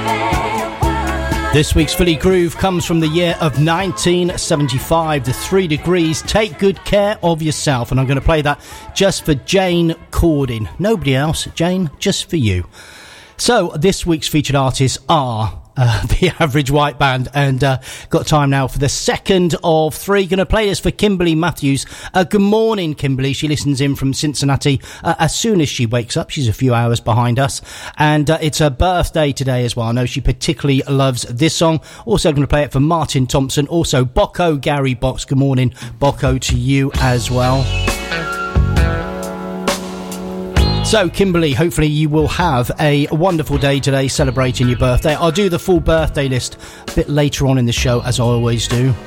This week's Philly Groove comes from the year of 1975, the 3 Degrees, Take Good Care of Yourself. And I'm going to play that just for Jane Cordin. Nobody else, Jane, just for you. So this week's featured artists are the Average White Band, and got time now for the second of three. Going to play this for Kimberly Matthews. Good morning, Kimberly. She listens in from Cincinnati as soon as she wakes up. She's a few hours behind us, and it's her birthday today as well. I know she particularly loves this song. Also going to play it for Martin Thompson. Also Bocco Gary Box. Good morning, Bocco, to you as well. So, Kimberly, hopefully you will have a wonderful day today celebrating your birthday. I'll do the full birthday list a bit later on in the show, as I always do.